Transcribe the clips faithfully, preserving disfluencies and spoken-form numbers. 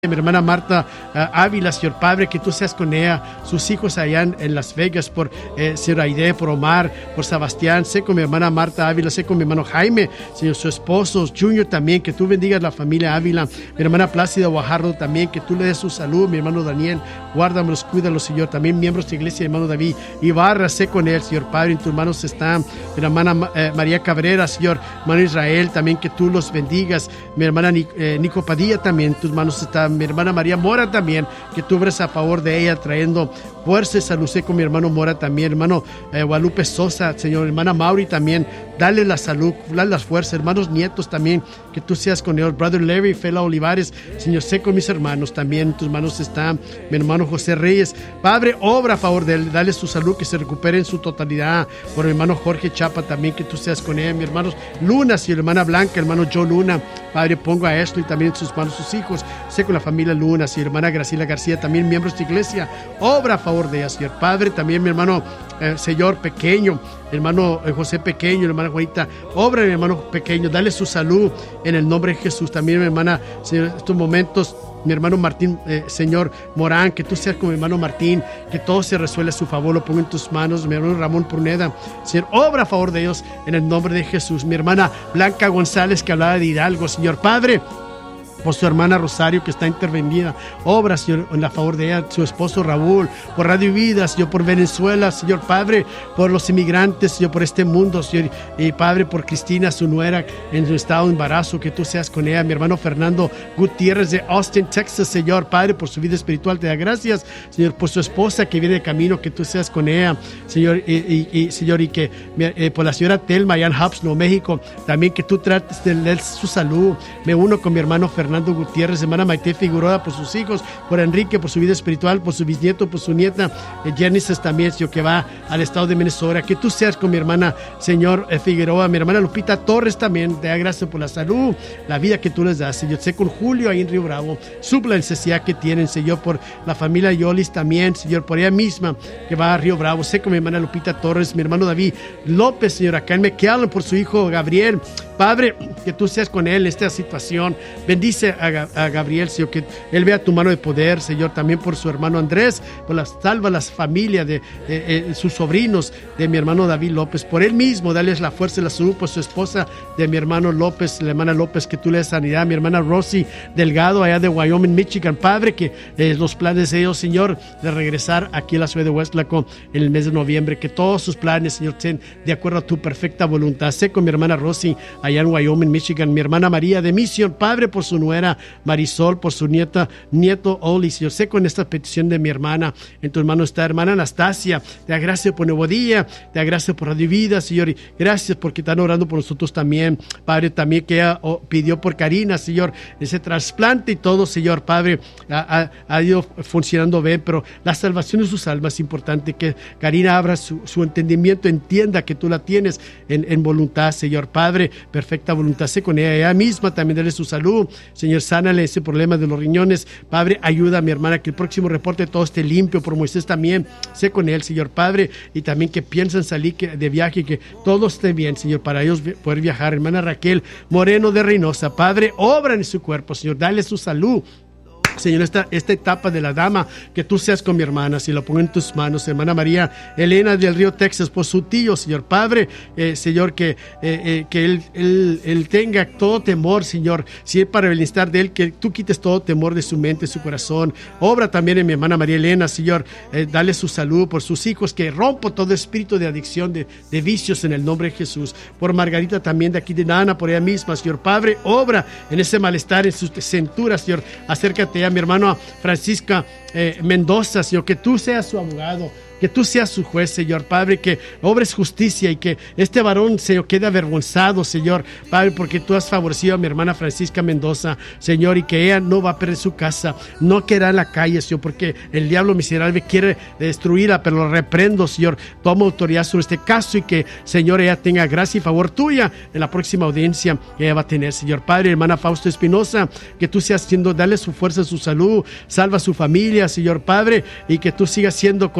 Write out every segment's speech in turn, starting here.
mi hermana Marta uh, Ávila, Señor Padre, que tú seas con ella, sus hijos allá en, en Las Vegas, por eh, Señor Aide, por Omar, por Sebastián, sé con mi hermana Marta Ávila, sé con mi hermano Jaime, Señor, su esposo, Junior también, que tú bendigas la familia Ávila, mi hermana Plácida Guajardo también, que tú le des su salud, mi hermano Daniel, guárdamelos, cuídalos, Señor, también miembros de iglesia, mi hermano David Ibarra, sé con él, Señor Padre, en tus manos está mi hermana eh, María Cabrera, Señor, hermano Israel, también que tú los bendigas, mi hermana Nic, eh, Nico Padilla también, en tus manos está mi hermana María Mora también, que tú obres a favor de ella, trayendo fuerza y salud. Sé con mi hermano Mora también, hermano eh, Guadalupe Sosa, Señor, hermana Mauri también, dale la salud, dale las fuerzas, hermanos nietos también, que tú seas con ellos, brother Larry, Fela Olivares, Señor, sé con mis hermanos también, en tus manos está mi hermano José Reyes, Padre, obra a favor de él, dale su salud, que se recupere en su totalidad, por mi hermano Jorge Chapa también, que tú seas con él, mi hermano Luna, y hermana Blanca, hermano Joe Luna, Padre, pongo a esto y también en sus manos sus hijos, sé con la familia Luna, y hermana Graciela García, también miembros de iglesia, obra a favor de ella, Señor Padre, también mi hermano eh, Señor Pequeño, hermano eh, José Pequeño, hermana Juanita, obra mi hermano Pequeño, dale su salud en el nombre de Jesús, también mi hermana, Señor, en estos momentos, mi hermano Martín, eh, Señor Morán, que tú seas con mi hermano Martín, que todo se resuelva a su favor, lo pongo en tus manos, mi hermano Ramón Pruneda, Señor, obra a favor de ellos en el nombre de Jesús, mi hermana Blanca González, que hablaba de Hidalgo, Señor Padre, por su hermana Rosario, que está intervenida, obra, Señor, en la favor de ella, su esposo Raúl, por Radio Vida, Señor, por Venezuela, Señor Padre, por los inmigrantes, Señor, por este mundo, Señor, y Padre, por Cristina, su nuera, en su estado de embarazo, que tú seas con ella, mi hermano Fernando Gutiérrez de Austin, Texas, Señor, Padre, por su vida espiritual, te da gracias, Señor, por su esposa que viene de camino, que tú seas con ella, Señor, y, y, y Señor, y que eh, por la señora Telma, allá en Hubs, Nuevo México, también que tú trates de leer su salud, me uno con mi hermano Fernando Fernando Gutiérrez, hermana Maite Figueroa, por sus hijos, por Enrique, por su vida espiritual, por su bisnieto, por su nieta, eh, Genesis también, Señor, que va al estado de Minnesota, que tú seas con mi hermana, Señor eh, Figueroa, mi hermana Lupita Torres también, te da gracias por la salud, la vida que tú les das, Señor, sé con Julio ahí en Río Bravo, supla la necesidad que tienen, Señor, por la familia Yolis también, Señor, por ella misma, que va a Río Bravo, sé con mi hermana Lupita Torres, mi hermano David López, Señor, acá en McAllen, por su hijo Gabriel, Padre, que tú seas con él en esta situación, bendice a, a Gabriel, Señor, que él vea tu mano de poder, Señor, también por su hermano Andrés, por las salva las familias de, de, de sus sobrinos, de mi hermano David López, por él mismo, dales la fuerza y la salud, por su esposa, de mi hermano López, la hermana López, que tú le des sanidad, mi hermana Rosy Delgado, allá de Wyoming, Michigan, Padre, que eh, los planes de ellos, Señor, de regresar aquí a la ciudad de Westlaco en el mes de noviembre, que todos sus planes, Señor, estén de acuerdo a tu perfecta voluntad. Sé con mi hermana Rosy, allá en Wyoming, Michigan, mi hermana María de Misión, Padre, por su nuera Marisol, por su nieta, nieto Oli, Señor, sé con esta petición de mi hermana, en tu hermano está hermana Anastasia, te da gracias por Nuevo Día, te da gracias por Radio Vida, Señor, y gracias porque están orando por nosotros también, Padre, también que ella oh, pidió por Karina, Señor, ese trasplante y todo, Señor, Padre, ha, ha, ha ido funcionando bien, pero la salvación de sus almas es importante, que Karina abra su, su entendimiento, entienda que tú la tienes en, en voluntad, Señor, Padre, perfecta voluntad, sé con ella, ella misma también dale su salud, Señor, sánale ese problema de los riñones, Padre, ayuda a mi hermana que el próximo reporte todo esté limpio, por Moisés también, sé con él, Señor, Padre, y también que piensan salir de viaje, que todo esté bien, Señor, para ellos poder viajar, hermana Raquel Moreno de Reynosa, Padre, obra en su cuerpo, Señor, dale su salud, Señor, esta, esta etapa de la dama, que tú seas con mi hermana, si lo pongo en tus manos, hermana María Elena del Río, Texas, por su tío, Señor, Padre, eh, Señor, que, eh, eh, que él, él, él tenga todo temor, Señor, si es para el bienestar de él, que tú quites todo temor de su mente, su corazón, obra también en mi hermana María Elena, Señor, eh, dale su salud, por sus hijos, que rompo todo espíritu de adicción, de, de vicios en el nombre de Jesús, por Margarita también de aquí de Nana, por ella misma, Señor, Padre, obra en ese malestar, en sus cinturas, Señor, acércate a mi hermano Francisca eh, Mendoza, Señor, que tú seas su abogado, que tú seas su juez, Señor, Padre, que obres justicia y que este varón, Señor, quede avergonzado, Señor, Padre, porque tú has favorecido a mi hermana Francisca Mendoza, Señor, y que ella no va a perder su casa, no quedará en la calle, Señor, porque el diablo miserable quiere destruirla, pero lo reprendo, Señor, toma autoridad sobre este caso y que, Señor, ella tenga gracia y favor tuya en la próxima audiencia que ella va a tener, Señor, Padre, hermana Fausto Espinosa, que tú seas siendo, dale su fuerza, su salud, salva a su familia, Señor, Padre, y que tú sigas siendo con su hija,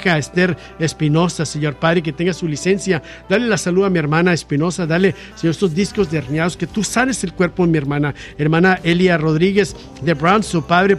hija Esther Espinosa, Señor Padre, que tenga su licencia. Dale la salud a mi hermana Espinosa. Dale, Señor, estos discos de herniados, que tú sanes el cuerpo de mi hermana. Hermana Elia Rodríguez de Brown, su Padre,